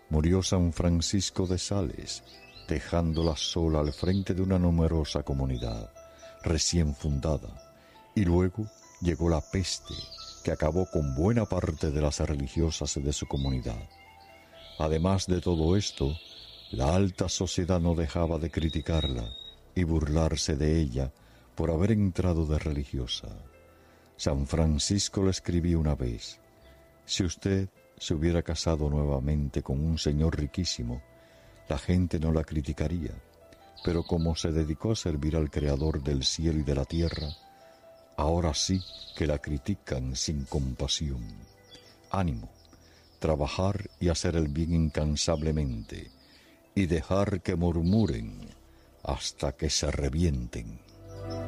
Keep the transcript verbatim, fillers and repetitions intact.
Murió San Francisco de Sales, dejándola sola al frente de una numerosa comunidad recién fundada, y luego llegó la peste, que acabó con buena parte de las religiosas de su comunidad. Además de todo esto, la alta sociedad no dejaba de criticarla y burlarse de ella por haber entrado de religiosa. San Francisco le escribió una vez: si usted se hubiera casado nuevamente con un señor riquísimo, la gente no la criticaría, pero como se dedicó a servir al Creador del cielo y de la tierra, ahora sí que la critican sin compasión. Ánimo, trabajar y hacer el bien incansablemente, y dejar que murmuren hasta que se revienten.